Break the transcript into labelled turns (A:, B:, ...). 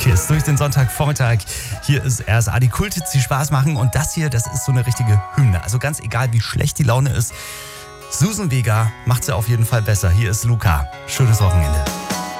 A: ist durch den Sonntagvormittag. Hier ist RSA, die Kulthits, die Spaß machen. Und das hier, das ist so eine richtige Hymne. Also ganz egal, wie schlecht die Laune ist. Susan Vega macht sie auf jeden Fall besser. Hier ist Luca. Schönes Wochenende.